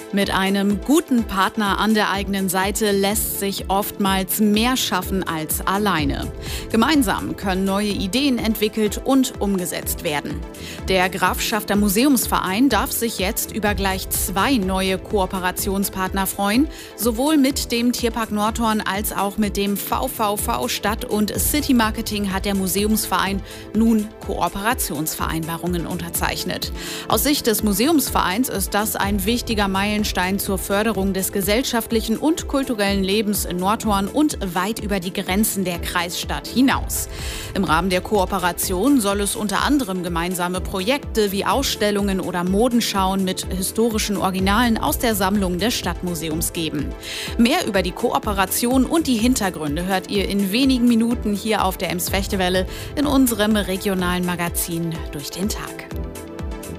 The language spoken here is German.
Mit einem guten Partner an der eigenen Seite lässt sich oftmals mehr schaffen als alleine. Gemeinsam können neue Ideen entwickelt und umgesetzt werden. Der Grafschafter Museumsverein darf sich jetzt über gleich 2 neue Kooperationspartner freuen. Sowohl mit dem Tierpark Nordhorn als auch mit dem VVV Stadt- und City Marketing hat der Museumsverein nun Kooperationsvereinbarungen unterzeichnet. Aus Sicht des Museumsvereins ist das ein wichtiger Meilenstein zur Förderung des gesellschaftlichen und kulturellen Lebens in Nordhorn und weit über die Grenzen der Kreisstadt hinaus. Im Rahmen der Kooperation soll es unter anderem gemeinsame Projekte wie Ausstellungen oder Modenschauen mit historischen Originalen aus der Sammlung des Stadtmuseums geben. Mehr über die Kooperation und die Hintergründe hört ihr in wenigen Minuten hier auf der Ems-Fechtewelle in unserem regionalen Magazin Durch den Tag.